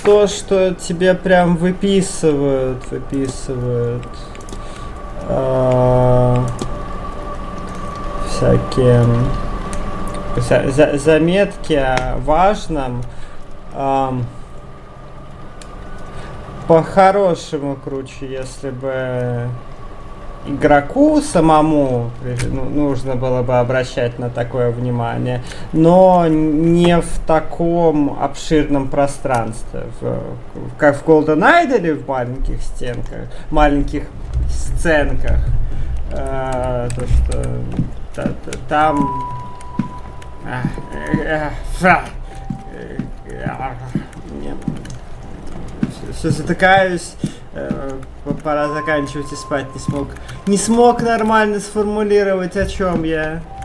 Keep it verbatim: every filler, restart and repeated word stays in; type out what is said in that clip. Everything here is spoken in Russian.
то, что тебе прям выписывают, выписывают э, всякие за, за, заметки о важном. Э, по-хорошему круче, если бы игроку самому ну, нужно было бы обращать на такое внимание, но не в таком обширном пространстве, в, как в GoldenEye или в маленьких стенках, маленьких сценках. Э, то, что та, та, там все затыкаюсь. Пора заканчивать и спать не смог. Не смог нормально сформулировать, о чем я.